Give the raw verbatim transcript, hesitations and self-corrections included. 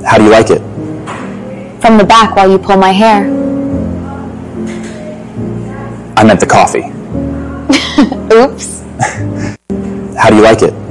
How do you like it? From the back while you pull my hair. I meant the coffee. Oops. How do you like it?